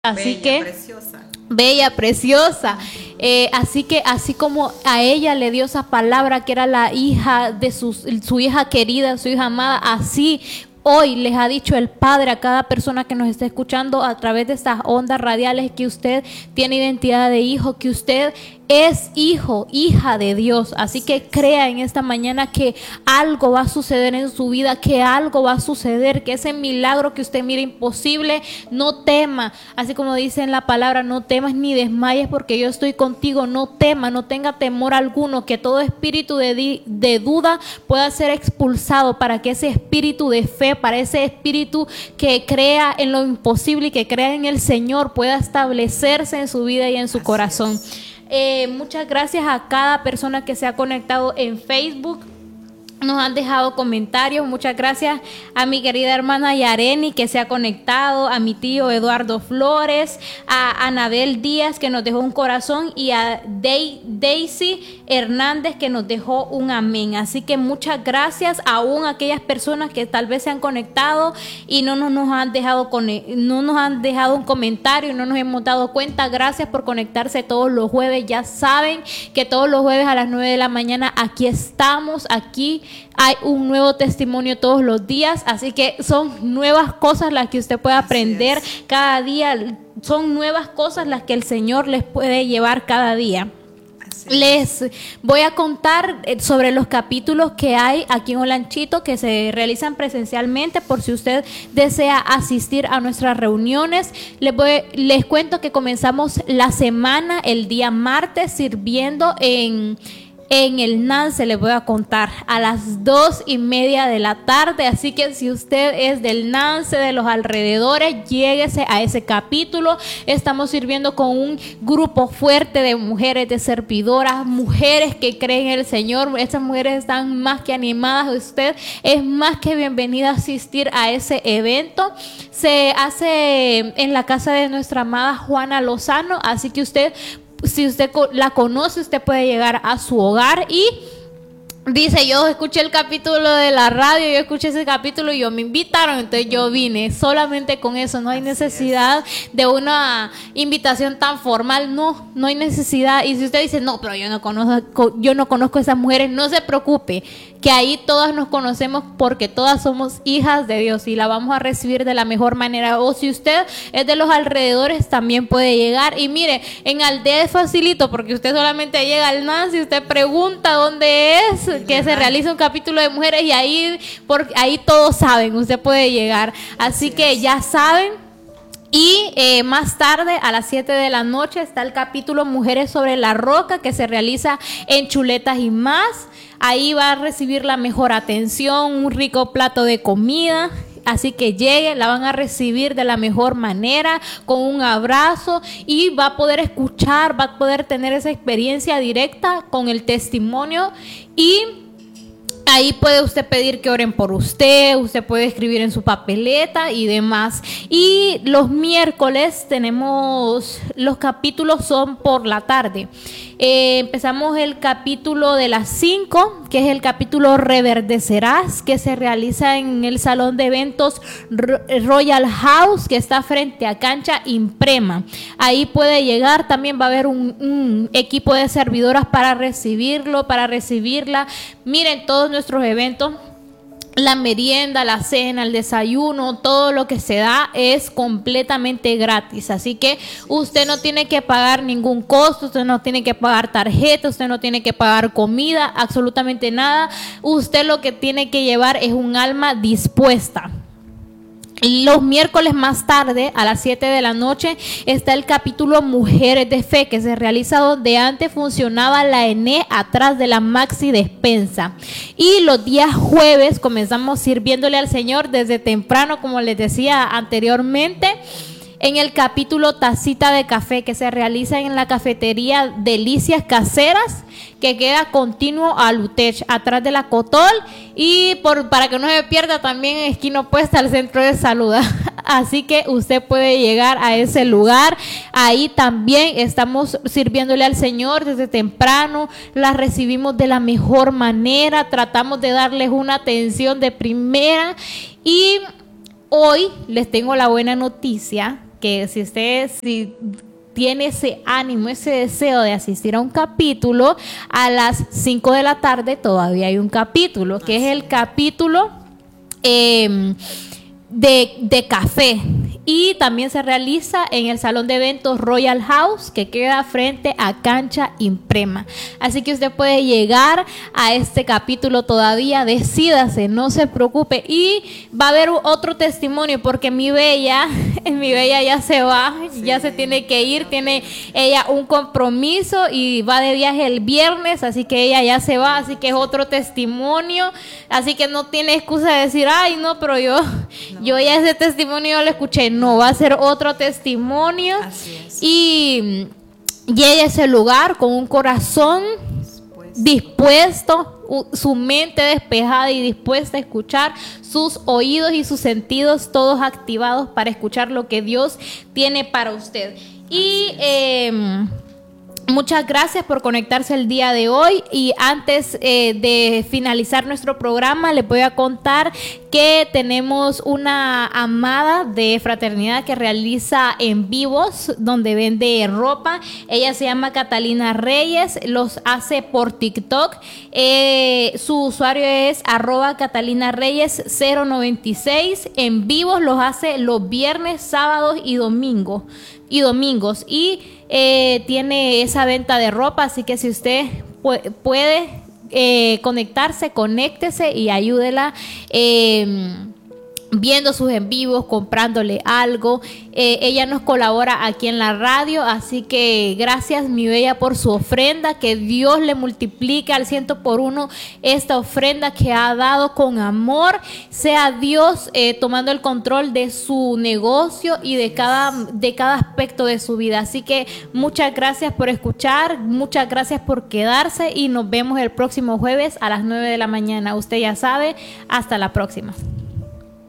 Así Bella, que, preciosa. bella, preciosa. Así que, así como a ella le dio esa palabra que era la hija de su hija querida, su hija amada, así hoy les ha dicho el Padre a cada persona que nos está escuchando a través de estas ondas radiales que usted tiene identidad de hijo, que usted es hijo, hija de Dios. Así que crea en esta mañana que algo va a suceder en su vida, que algo va a suceder, que ese milagro que usted mira imposible, no tema. Así como dice en la palabra, no temas ni desmayes porque yo estoy contigo. No tema, no tenga temor alguno, que todo espíritu de duda pueda ser expulsado para que ese espíritu de fe, para ese espíritu que crea en lo imposible y que crea en el Señor pueda establecerse en su vida y en su corazón. Muchas gracias a cada persona que se ha conectado en Facebook. Nos han dejado comentarios. Muchas gracias a mi querida hermana Yareni que se ha conectado, a mi tío Eduardo Flores, a Anabel Díaz que nos dejó un corazón y a Daisy Hernández que nos dejó un amén. Así que muchas gracias aún a aquellas personas que tal vez se han conectado y no nos han dejado un comentario y no nos hemos dado cuenta. Gracias por conectarse todos los jueves. Ya saben que todos los jueves a las 9 de la mañana aquí estamos, aquí hay un nuevo testimonio todos los días, así que son nuevas cosas las que usted puede aprender cada día, son nuevas cosas las que el Señor les puede llevar cada día. Les voy a contar sobre los capítulos que hay aquí en Olanchito que se realizan presencialmente por si usted desea asistir a nuestras reuniones. Les cuento que comenzamos la semana el día martes sirviendo en el Nance. Les voy a contar a las 2:30 de la tarde, así que si usted es del Nance, de los alrededores, lléguese a ese capítulo. Estamos sirviendo con un grupo fuerte de mujeres, de servidoras, mujeres que creen en el Señor. Estas mujeres están más que animadas. Usted es más que bienvenida a asistir a ese evento. Se hace en la casa de nuestra amada Juana Lozano, así que si usted la conoce, usted puede llegar a su hogar y dice: yo escuché el capítulo de la radio, yo escuché ese capítulo y yo me invitaron, entonces yo vine. Solamente con eso, no hay necesidad de una invitación tan formal, no hay necesidad. Y si usted dice: no, pero yo no conozco a esas mujeres, no se preocupe, que ahí todas nos conocemos porque todas somos hijas de Dios y la vamos a recibir de la mejor manera. O si usted es de los alrededores, también puede llegar. Y mire, en Aldea es facilito porque usted solamente llega al NAS y usted pregunta dónde es, que se realiza un capítulo de mujeres y ahí todos saben, usted puede llegar. Así que ya saben. Y más tarde, a las 7 de la noche, está el capítulo Mujeres sobre la Roca, que se realiza en Chuletas y Más. Ahí va a recibir la mejor atención, un rico plato de comida. Así que llegue, la van a recibir de la mejor manera, con un abrazo, y va a poder escuchar, va a poder tener esa experiencia directa con el testimonio. Y ahí puede usted pedir que oren por usted puede escribir en su papeleta y demás. Y los miércoles los capítulos son por la tarde. Empezamos el capítulo de las 5, que es el capítulo Reverdecerás, que se realiza en el salón de eventos Royal House, que está frente a Cancha Imprema. Ahí puede llegar, también va a haber un equipo de servidoras para recibirla. Miren, todos nuestros eventos, la merienda, la cena, el desayuno, todo lo que se da es completamente gratis. Así que usted no tiene que pagar ningún costo, usted no tiene que pagar tarjeta, usted no tiene que pagar comida, absolutamente nada. Usted lo que tiene que llevar es un alma dispuesta. Los miércoles más tarde, a las 7 de la noche, está el capítulo Mujeres de Fe, que se realiza donde antes funcionaba la ENE, atrás de la Maxi Despensa. Y los días jueves comenzamos sirviéndole al Señor desde temprano, como les decía anteriormente, en el capítulo Tacita de Café, que se realiza en la cafetería Delicias Caseras, que queda continuo a Lutech, atrás de la Cotol, y para que no se pierda, también en esquina opuesta al centro de salud. Así que usted puede llegar a ese lugar. Ahí también estamos sirviéndole al Señor desde temprano, las recibimos de la mejor manera, tratamos de darles una atención de primera. Y hoy les tengo la buena noticia que si tiene ese ánimo, ese deseo de asistir a un capítulo, a las 5 de la tarde todavía hay un capítulo, que es el capítulo de café. Y también se realiza en el salón de eventos Royal House, que queda frente a Cancha Imprema. Así que usted puede llegar a este capítulo todavía, decídase, no se preocupe. Y va a haber otro testimonio, porque mi bella ya se va, ya se tiene que ir, tiene ella un compromiso y va de viaje el viernes, así que ella ya se va, así que es otro testimonio. Así que no tiene excusa de decir, ay no, pero yo ya ese testimonio lo escuché. No, va a ser otro testimonio. Así es. Y llegue a ese lugar con un corazón dispuesto, su mente despejada y dispuesta a escuchar, sus oídos y sus sentidos todos activados para escuchar lo que Dios tiene para usted. Y muchas gracias por conectarse el día de hoy. Y antes de finalizar nuestro programa, les voy a contar que tenemos una amada de fraternidad que realiza en vivos donde vende ropa. Ella se llama Catalina Reyes, los hace por TikTok. Su usuario es @CatalinaReyes096. En vivos los hace los viernes, sábados y domingos. Y tiene esa venta de ropa, así que si usted puede conectarse, conéctese y ayúdela viendo sus en vivos, comprándole algo. Ella nos colabora aquí en la radio, así que gracias, mi bella, por su ofrenda. Que Dios le multiplique al 100 por 1 esta ofrenda que ha dado con amor. Sea Dios tomando el control de su negocio y de cada aspecto de su vida. Así que muchas gracias por escuchar, muchas gracias por quedarse y nos vemos el próximo jueves a las 9 de la mañana. Usted ya sabe, hasta la próxima.